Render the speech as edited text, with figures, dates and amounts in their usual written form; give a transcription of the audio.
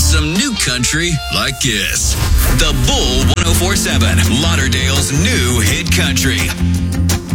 some new country like this. The Bull 1047, Lauderdale's new hit country.